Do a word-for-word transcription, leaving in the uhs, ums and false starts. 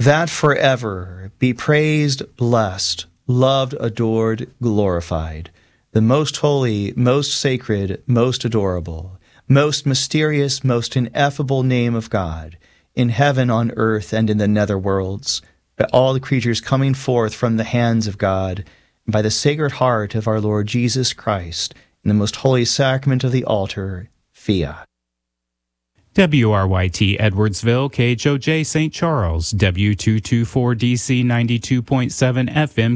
that forever be praised, blessed, loved, adored, glorified, the most holy, most sacred, most adorable, most mysterious, most ineffable name of God, in heaven, on earth, and in the nether worlds, by all the creatures coming forth from the hands of God, and by the Sacred Heart of our Lord Jesus Christ, in the most holy sacrament of the altar, Fiat. W R Y T Edwardsville, K H O J Saint Charles, W two twenty-four D C ninety-two point seven F M